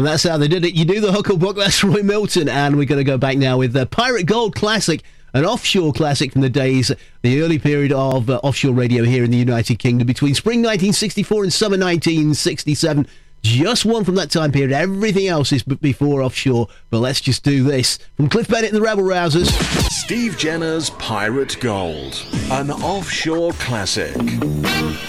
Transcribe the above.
And that's how they did it. You do the Hucklebuck, that's Roy Milton. And we're going to go back now with the Pirate Gold Classic, an offshore classic from the days, the early period of offshore radio here in the United Kingdom, between spring 1964 and summer 1967. Just one from that time period. Everything else is before offshore. But let's just do this. From Cliff Bennett and the Rebel Rousers. Steve Jenner's Pirate Gold, an offshore classic.